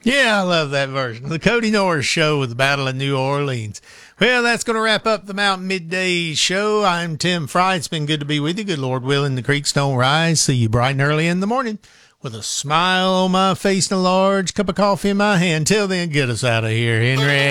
Yeah, I love that version. The Cody Norris Show with the Battle of New Orleans. Well, that's going to wrap up the Mountain Midday Show. I'm Tim Fry. It's been good to be with you. Good Lord willing, the creeks don't rise. See you bright and early in the morning with a smile on my face and a large cup of coffee in my hand. Till then, get us out of here, Henry.